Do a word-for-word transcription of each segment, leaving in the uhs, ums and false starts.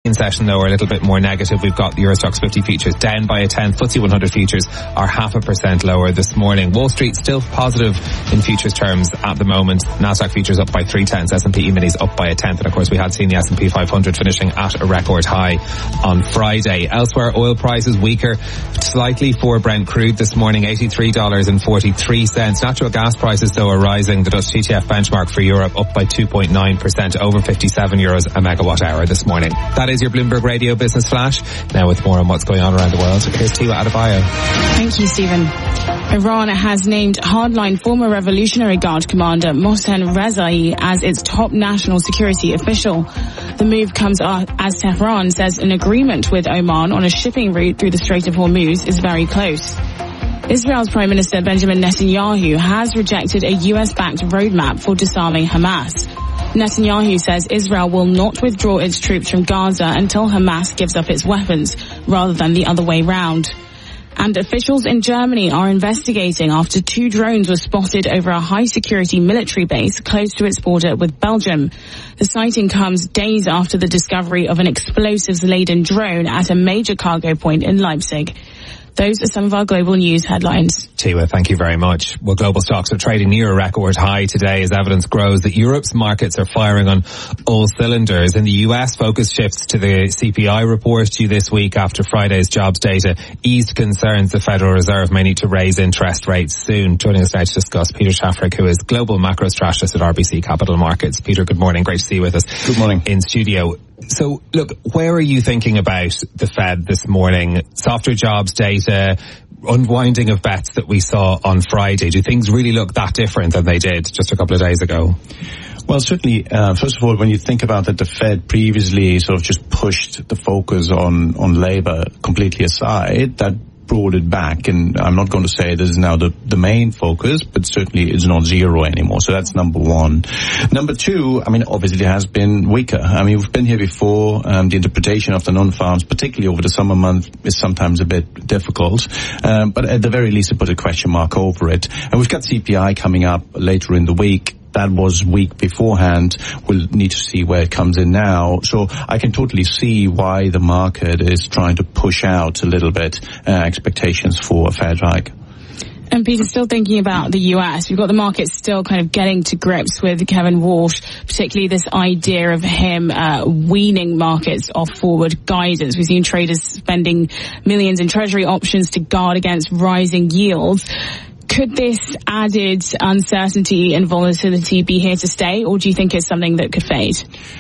session, though, are a little bit more negative. We've got the Euro Stoxx fifty futures down by a tenth. F T S E one hundred futures are half a percent lower this morning. Wall Street still positive in futures terms at the moment. Nasdaq futures up by three tenths. S and P E-minis up by a tenth. And of course, we had seen the S and P five hundred finishing at a record high on Friday. Elsewhere, oil prices weaker slightly for Brent crude this morning, eighty-three dollars and forty-three cents. Natural gas prices, though, are rising. The Dutch T T F benchmark for Europe up by two point nine percent, over fifty-seven euros a megawatt hour this morning. That is your Bloomberg Radio Business Flash. Now with more on what's going on around the world, here's Tiwa Adebayo. Thank you, Stephen. Iran has named hardline former Revolutionary Guard commander Mohsen Rezaei as its top national security official. The move comes as Tehran says an agreement with Oman on a shipping route through the Strait of Hormuz is very close. Israel's Prime Minister Benjamin Netanyahu has rejected a U S-backed roadmap for disarming Hamas. Netanyahu says Israel will not withdraw its troops from Gaza until Hamas gives up its weapons, rather than the other way round. And officials in Germany are investigating after two drones were spotted over a high-security military base close to its border with Belgium. The sighting comes days after the discovery of an explosives-laden drone at a major cargo point in Leipzig. Those are some of our global news headlines. Tiwa, thank you very much. Well, global stocks are trading near a record high today as evidence grows that Europe's markets are firing on all cylinders. In the U S, focus shifts to the C P I report due this week after Friday's jobs data eased concerns the Federal Reserve may need to raise interest rates soon. Joining us now to discuss, Peter Shafrick, who is global macro strategist at R B C Capital Markets. Peter, good morning. Great to see you with us. Good morning. In studio. So, look, where are you thinking about the Fed this morning? Softer jobs data, unwinding of bets that we saw on Friday. Do things really look that different than they did just a couple of days ago? Well, certainly, uh, first of all, when you think about that the Fed previously sort of just pushed the focus on, on labor completely aside, that brought it back, and I'm not going to say this is now the, the main focus, but certainly it's not zero anymore. So that's number one. Number two, I mean, obviously it has been weaker. I mean, we've been here before. Um, the interpretation of the non-farms, particularly over the summer month, is sometimes a bit difficult. Um, but at the very least, it put a question mark over it. And we've got C P I coming up later in the week. That was weak beforehand. We'll need to see where it comes in now. So I can totally see why the market is trying to push out a little bit uh, expectations for a Fed hike. And Peter, still thinking about the U S, we've got the market still kind of getting to grips with Kevin Walsh, particularly this idea of him uh, weaning markets off forward guidance. We've seen traders spending millions in treasury options to guard against rising yields. Could this added uncertainty and volatility be here to stay, or do you think it's something that could fade?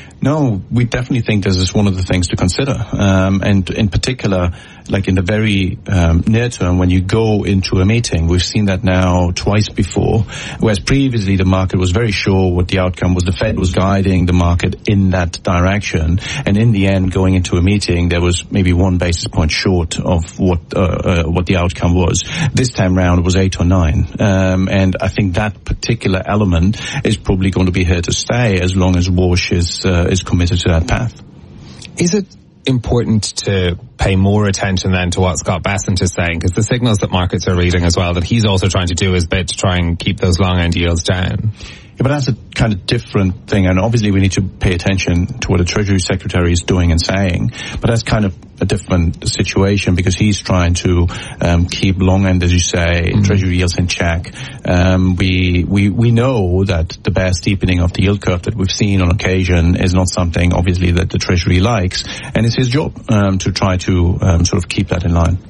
No, we definitely think this is one of the things to consider. Um, and in particular, like in the very um, near term, when you go into a meeting, we've seen that now twice before, whereas previously the market was very sure what the outcome was. The Fed was guiding the market in that direction. And in the end, going into a meeting, there was maybe one basis point short of what uh, uh, what the outcome was. This time round, it was eight or nine. Um, and I think that particular element is probably going to be here to stay as long as Walsh is uh, is committed to that path. Is it important to pay more attention then to what Scott Bessent is saying? Because the signals that markets are reading as well, that he's also trying to do his bit to try and keep those long end yields down. Yeah, but that's a kind of different thing, and obviously we need to pay attention to what the Treasury Secretary is doing and saying, but that's kind of a different situation because he's trying to um, keep long end, as you say, mm-hmm. Treasury yields in check. Um, we, we, we know that the bear steepening of the yield curve that we've seen on occasion is not something, obviously, that the Treasury likes, and it's his job um, to try to um, sort of keep that in line.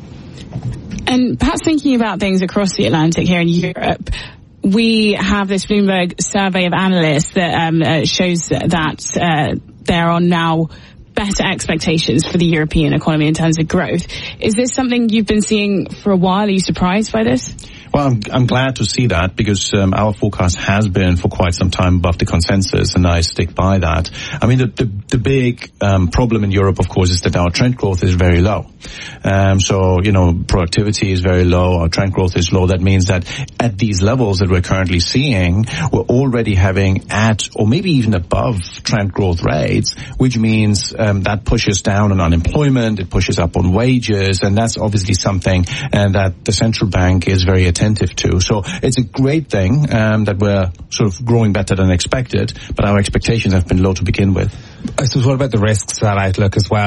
And perhaps thinking about things across the Atlantic here in Europe, we have this Bloomberg survey of analysts that um, uh, shows that uh, there are now better expectations for the European economy in terms of growth. Is this something you've been seeing for a while? Are you surprised by this? Well, I'm, I'm glad to see that because um, our forecast has been for quite some time above the consensus, and I stick by that. I mean, the, the, the big um, problem in Europe, of course, is that our trend growth is very low. Um, so, you know, productivity is very low, our trend growth is low. That means that at these levels that we're currently seeing, we're already having at or maybe even above trend growth rates, which means um, that pushes down on unemployment, it pushes up on wages, and that's obviously something uh, that the central bank is very attentive to. So it's a great thing um, that we're sort of growing better than expected, but our expectations have been low to begin with. I suppose, what about the risks to that outlook as well?